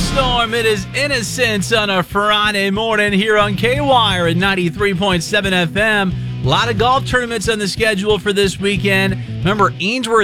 Storm. It is Innocence on a Friday morning here on K-Wire at 93.7 FM. A lot of golf tournaments on the schedule for this weekend. Remember, Ainsworth